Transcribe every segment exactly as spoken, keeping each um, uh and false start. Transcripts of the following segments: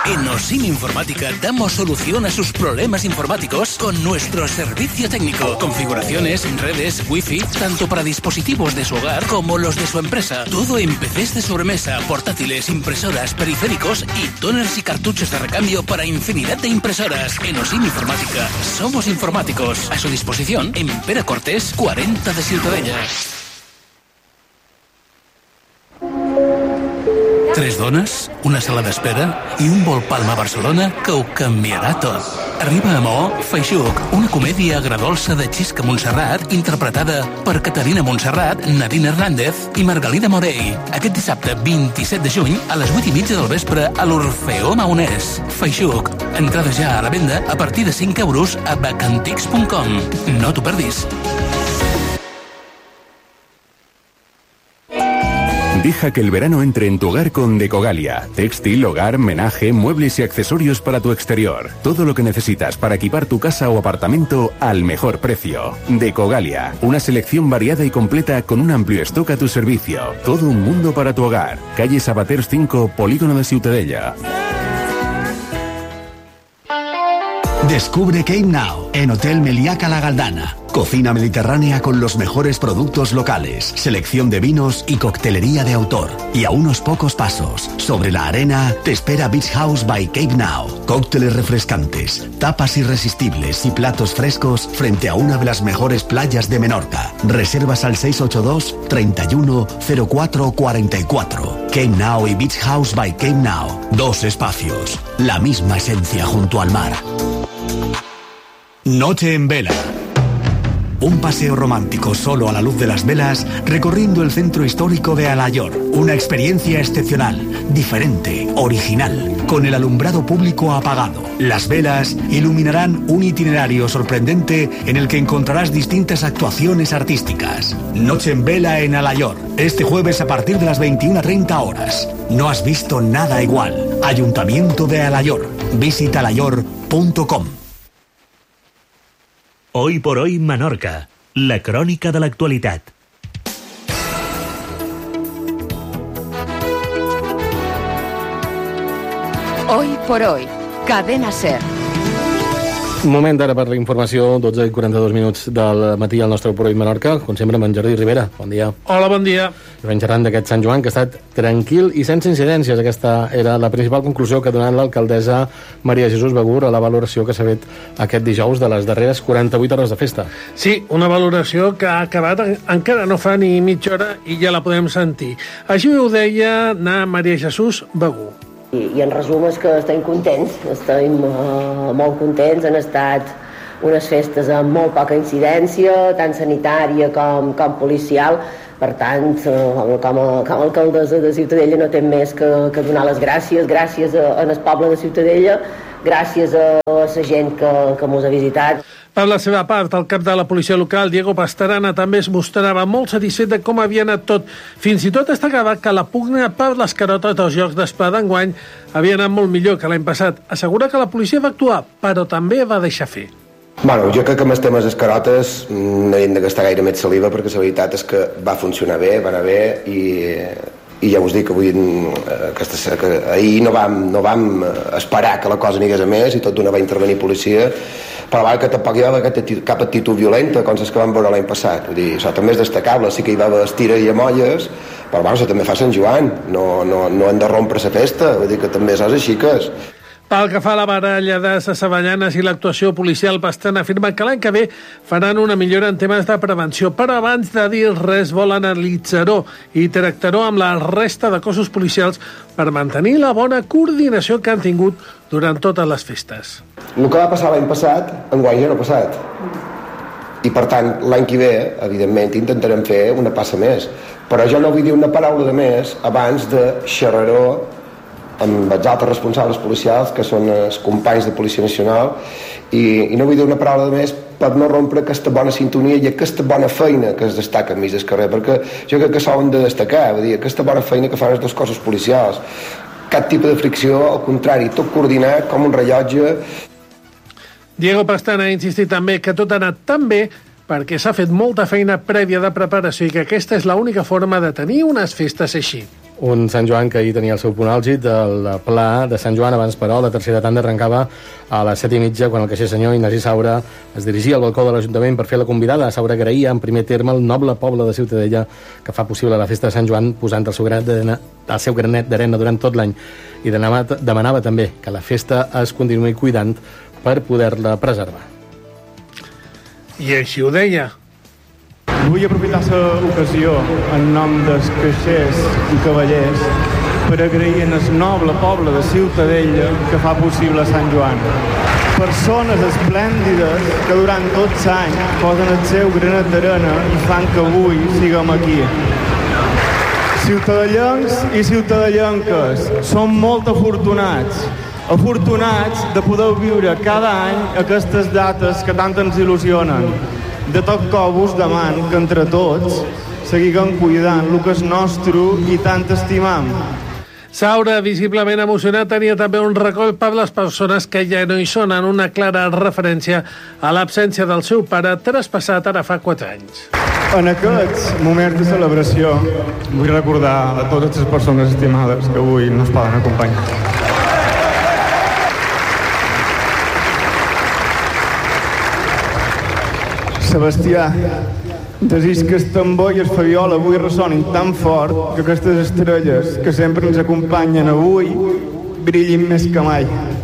En Osim Informática damos solución a sus problemas informáticos con nuestro servicio técnico. Configuraciones, redes, wifi, tanto para dispositivos de su hogar como los de su empresa. Todo en P Cs de sobremesa, portátiles, impresoras, periféricos y toners y cartuchos de recambio para infinidad de impresoras. En Osim Informática somos informáticos. A su disposición en Pere Cortés, cuarenta de Ciutadella. Tres dones, una sala d'espera i un vol Palma a Barcelona que ho canviarà tot. Arriba a Maó Feixuc, una comèdia agradolça de Xisca Montserrat interpretada per Caterina Montserrat, Nadine Hernández i Margalida Morell. Aquest dissabte vint-i-set de juny a les vuit i mitja del vespre a l'Orfeó Maonès. Feixuc, entrada ja a la venda a partir de cinc euros a bacantix punt com. No t'ho perdis. Deja que el verano entre en tu hogar con Decogalia. Textil, hogar, menaje, muebles y accesorios para tu exterior. Todo lo que necesitas para equipar tu casa o apartamento al mejor precio. Decogalia. Una selección variada y completa con un amplio stock a tu servicio. Todo un mundo para tu hogar. Calle Sabaters cinco, Polígono de Ciutadella. Descubre Cape Now en Hotel Meliaca La Galdana. Cocina mediterránea con los mejores productos locales, selección de vinos y coctelería de autor. Y a unos pocos pasos, sobre la arena, te espera Beach House by Cape Now. Cócteles refrescantes, tapas irresistibles y platos frescos frente a una de las mejores playas de Menorca. Reservas al seis ocho dos, treinta y uno, cero cuatro cuarenta y cuatro. Cape Now y Beach House by Cape Now. Dos espacios, la misma esencia junto al mar. Noche en vela. Un paseo romántico solo a la luz de las velas recorriendo el centro histórico de Alayor. Una experiencia excepcional, diferente, original, con el alumbrado público apagado. Las velas iluminarán un itinerario sorprendente en el que encontrarás distintas actuaciones artísticas. Noche en vela en Alayor, este jueves a partir de las veintiuna treinta horas. No has visto nada igual. Ayuntamiento de Alayor. Visita alayor punto com. Hoy por hoy Menorca, la crònica de l'actualitat. Hoy por hoy, Cadena SER. Moment ara per la informació, dotze i quaranta-dos minuts del matí al nostre Por Hoy Menorca, com sempre amb en Jordi Rivera. Bon dia. Hola, bon dia. I vam xerrant d'aquest Sant Joan, que ha estat tranquil i sense incidències. Aquesta era la principal conclusió que ha donat l'alcaldessa Maria Jesús Begur a la valoració que s'ha fet aquest dijous de les darreres quaranta-vuit hores de festa. Sí, una valoració que ha acabat encara no fa ni mitja hora i ja la podem sentir. Així ho deia na Maria Jesús Begur. I, i en resum és que estem contents, estem uh, molt contents, han estat unes festes amb molt poca incidència, tant sanitària com, com policial, per tant, uh, com, a, com a alcaldessa de Ciutadella no té més que, que donar les gràcies, gràcies a, a el poble de Ciutadella, gràcies a la gent que, que mos ha visitat. Per la seva part, el cap de la policia local, Diego Pastarana, també es mostrava molt satisfet de com havia anat tot. Fins i tot destacava que la pugna per les carotes dels Jocs d'Esplà d'enguany havia anat molt millor que l'any passat. Assegura que la policia va actuar, però també va deixar fer. Bueno, jo crec que amb els temes de carotes no hem de gastar gaire més saliva, perquè la veritat és que va funcionar bé, va anar bé, i, i ja us dic que, avui, aquesta, que ahir no vam, no vam esperar que la cosa anés a més, i tot d'una va intervenir policia, però va que tampoc hi va haver cap actitud violenta com les que vam veure l'any passat. Vull dir, això també és destacable, sí que hi va haver estira i amolles, però bueno, això també fa Sant Joan, no, no, no hem de rompre la festa, vull dir que també és així que és. Pel que fa a la baralla de les Avellanes i l'actuació policial, Pastrana afirma que l'any que ve faran una millora en temes de prevenció, però abans de dir res vol analitzar-ho i tractar-ho amb la resta de cossos policials per mantenir la bona coordinació que han tingut durant totes les festes. El que va passar l'any passat, enguany ja no ha passat. I per tant, l'any que ve, evidentment, intentarem fer una passa més. Però jo no vull dir una paraula de més abans de xerrar-ho amb els altres responsables policials, que són els companys de Policia Nacional, i, i no vull dir una paraula de més per no rompre aquesta bona sintonia i aquesta bona feina que es destaca enmig del carrer, perquè jo crec que s'ho hem de destacar, vull dir, aquesta bona feina que fan els dos cossos policials. Cap tipus de fricció, al contrari, tot coordinat com un rellotge. Diego Pastrana ha insistit també que tot ha anat tan bé perquè s'ha fet molta feina prèvia de preparació i que aquesta és l'única forma de tenir unes festes així. Un Sant Joan que ahir tenia el seu punt àlgid, el pla de Sant Joan. Abans, però, la tercera tanda arrencava a les set i mitja, quan el caixer senyor Ignasi Saura es dirigia al balcó de l'Ajuntament per fer la convidada. Saura agraïa en primer terme el noble poble de Ciutadella que fa possible la festa de Sant Joan, posant el seu granet d'arena, el seu granet d'arena durant tot l'any, i demanava, demanava també que la festa es continuï cuidant per poder-la preservar. I així ho deia. Vull aprofitar l'ocasió en nom dels caixers i cavallers per agrair al noble poble de Ciutadella que fa possible Sant Joan. Persones esplèndides que durant tots anys posen el seu granet d'arena i fan que avui siguem aquí. Ciutadellencs i ciutadellenques, som molt afortunats. Afortunats de poder viure cada any aquestes dates que tant ens il·lusionen. De tot cor vos deman que entre tots seguiguem cuidant el que és nostre i tant estimam. Saura, visiblement emocionat, tenia també un recoll per les persones que ja no hi són, en una clara referència a l'absència del seu pare, traspassat ara fa quatre anys. En aquests moments de celebració vull recordar a totes les persones estimades que avui no es poden acompanyar. Sebastià, desig que el tambor i el fariol avui ressonin tan fort que aquestes estrelles que sempre ens acompanyen avui brillin més que mai.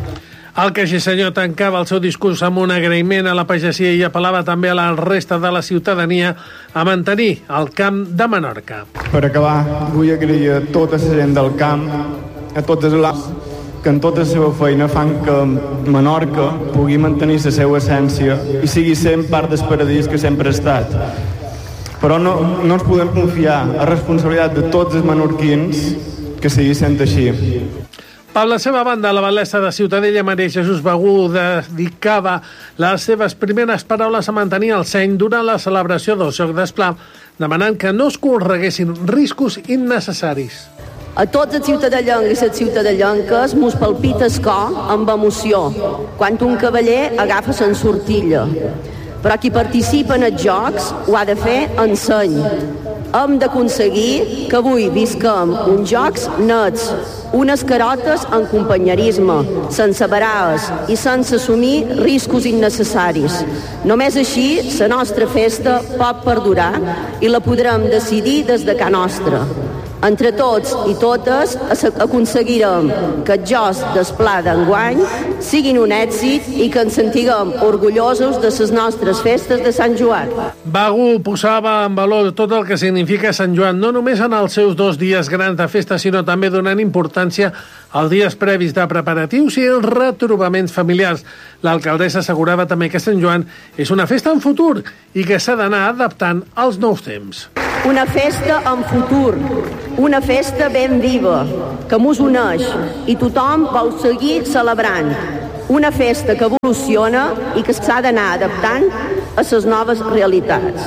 El caixer senyor tancava el seu discurs amb un agraïment a la pagesia i apel·lava també a la resta de la ciutadania a mantenir el camp de Menorca. Per acabar, vull agrair a tota la gent del camp, a totes les que en tota la seva feina fan que Menorca pugui mantenir la seva essència i sigui sent part del paradís que sempre ha estat. Però no, no ens podem confiar a responsabilitat de tots els menorquins que sigui sent així. Per la seva banda, la batllessa de Ciutadella, Maria Jesús Begú, dedicava les seves primeres paraules a mantenir el seny durant la celebració del Joc d'Esplà, demanant que no es correguessin riscos innecessaris. A tots els ciutadellencs i les ciutadellenques mos palpita el cor amb emoció quan un cavaller agafa l'ensortilla. Però qui participa en els jocs ho ha de fer en seny. Hem d'aconseguir que avui visquem uns jocs nets, unes carotes en companyerisme, sense baraes i sense assumir riscos innecessaris. Només així la nostra festa pot perdurar i la podrem decidir des de ca nostra. Entre tots i totes aconseguirem que els Jocs d'Esplà d'enguany siguin un èxit i que ens sentiguem orgullosos de les nostres festes de Sant Joan. Begú posava en valor tot el que significa Sant Joan, no només en els seus dos dies grans de festa, sinó també donant importància als dies previs de preparatius i els retrobaments familiars. L'alcaldessa assegurava també que Sant Joan és una festa en futur i que s'ha d'anar adaptant als nous temps. Una festa en futur, una festa ben viva, que mos uneix i tothom vol seguir celebrant. Una festa que evoluciona i que s'ha d'anar adaptant a les noves realitats.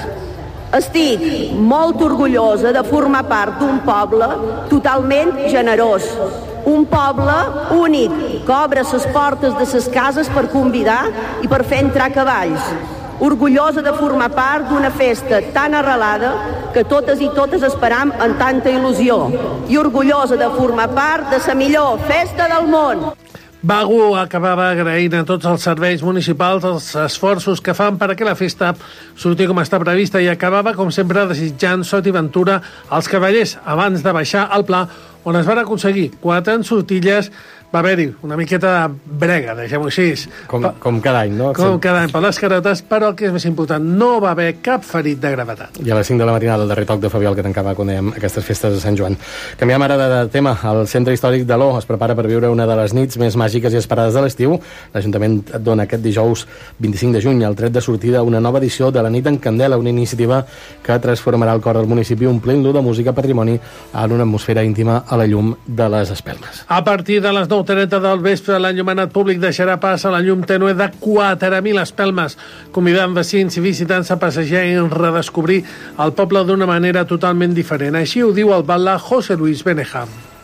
Estic molt orgullosa de formar part d'un poble totalment generós, un poble únic que obre les portes de les cases per convidar i per fer entrar cavalls. Orgullosa de formar part d'una festa tan arrelada que totes i totes esperam amb tanta il·lusió. I orgullosa de formar part de la millor festa del món. Begú acabava agraint a tots els serveis municipals els esforços que fan perquè la festa surti com està prevista i acabava, com sempre, desitjant sort i ventura als cavallers abans de baixar al pla, on es van aconseguir quatre ensortilles. Va haver-hi una miqueta de brega, deixem-ho així. Com, com cada any, no? Com cada any per les carotes, però el que és més important, no va haver cap ferit de gravetat. I a les cinc de la matinada, el darrer toc de Fabiol que tancava, quan dèiem, aquestes festes de Sant Joan. Canviem ara de tema. El centre històric de l'O es prepara per viure una de les nits més màgiques i esperades de l'estiu. L'Ajuntament dona aquest dijous vint-i-cinc de juny el tret de sortida a una nova edició de la Nit en Candela, una iniciativa que transformarà el cor del municipi omplint-lo de música patrimoni en una atmosfera íntima a la llum de les espelmes. A partir de les nou trenta del vespre, l'enllumenat públic deixarà pas a la llum tènue de quatre mil espelmes, convidant vecins i visitants a passejar i redescobrir el poble d'una manera totalment diferent. Així ho diu el batlle José Luis Benejam.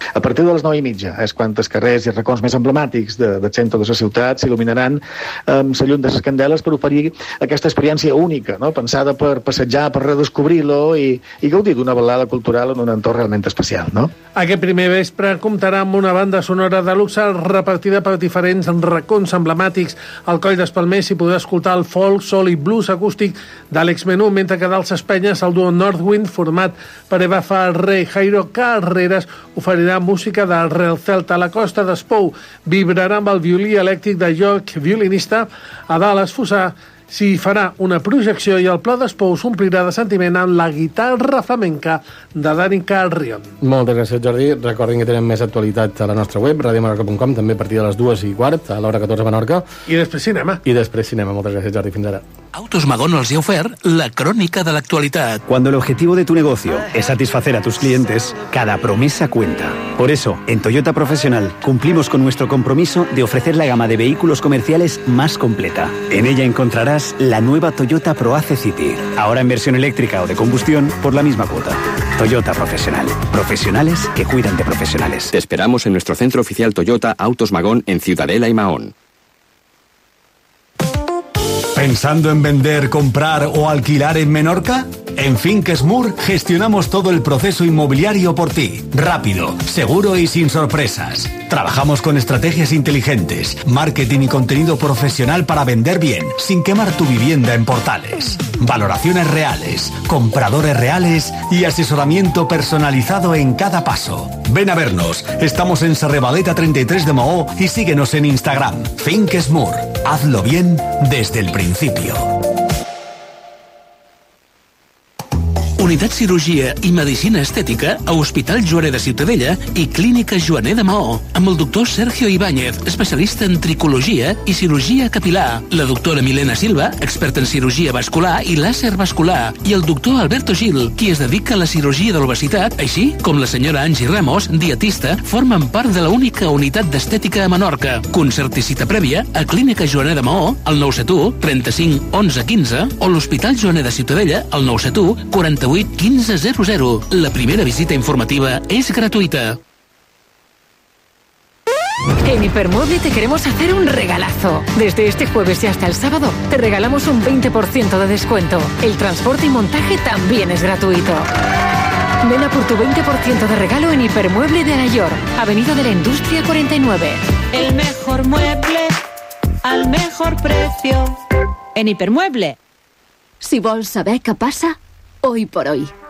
A partir de les nou i mitja és quan els carrers i racons més emblemàtics de, del centre de la ciutat s'il·luminaran amb la llum de les candeles per oferir aquesta experiència única, no? Pensada per passejar, per redescobrir-lo i, i gaudir d'una balada cultural en un entorn realment especial, no? Aquest primer vespre comptarà amb una banda sonora de luxe repartida per diferents racons emblemàtics. Al Coll d'Espalmer s'hi podrà escoltar el folk, soul i blues acústic d'Àlex Menú, mentre que dalt Espenyes el duo Northwind, format per Eva Farré i Jairo Carreras, oferirà música del Real Celta. A la Costa d'Espou vibrarà amb el violí elèctric de Joc, violinista. A Dalt Fossà s'hi farà una projecció i el Pla d'Espou s'omplirà de sentiment amb la guitarra flamenca de Dani Carrion. Moltes gràcies, Jordi. Recordin que tenen més actualitat a la nostra web, radio menorca punt com, també a partir de les dues i quart, a l'hora catorze a Menorca. I després cinema. I després cinema. Moltes gràcies, Jordi. Fins ara. Autos Magón els hi ha ofert la crònica de l'actualitat. Cuando el objetivo de tu negocio es satisfacer a tus clientes, cada promesa cuenta. Por eso, en Toyota Profesional cumplimos con nuestro compromiso de ofrecer la gama de vehículos comerciales más completa. En ella encontrarás la nueva Toyota ProAce City, ahora en versión eléctrica o de combustión por la misma cuota. Toyota Profesional. Profesionales que cuidan de profesionales. Te esperamos en nuestro centro oficial Toyota Autos Magón en Ciudadela y Mahón. ¿Pensando en vender, comprar o alquilar en Menorca? En Finques Mur gestionamos todo el proceso inmobiliario por ti. Rápido, seguro y sin sorpresas. Trabajamos con estrategias inteligentes, marketing y contenido profesional para vender bien, sin quemar tu vivienda en portales. Valoraciones reales, compradores reales y asesoramiento personalizado en cada paso. Ven a vernos. Estamos en Sarrebadeta treinta y tres de Mahó y síguenos en Instagram. Finques Mur. Hazlo bien desde el principio. Unitat Cirurgia i Medicina Estètica a Hospital Joaner de Ciutadella i Clínica Joaner de Mahó, amb el doctor Sergio Ibáñez, especialista en tricologia i cirurgia capilar, la doctora Milena Silva, experta en cirurgia vascular i làser vascular, i el doctor Alberto Gil, qui es dedica a la cirurgia de l'obesitat, així com la senyora Angie Ramos, dietista, formen part de la única unitat d'estètica a Menorca. Concert i cita prèvia a Clínica Joaner de Mahó, al nou set u, trenta-cinc, onze, quinze, o l'Hospital Joaner de Ciutadella, al nou set u, quaranta-vuit, quinze zero zero. La primera visita informativa es gratuita. En Hipermueble te queremos hacer un regalazo. Desde este jueves y hasta el sábado te regalamos un veinte por ciento de descuento. El transporte y montaje también es gratuito. Ven a por tu veinte por ciento de regalo en Hipermueble de Alayor, Avenida de la Industria cuarenta y nueve. El mejor mueble al mejor precio en Hipermueble. Si vols saber què passa, hoy por hoy.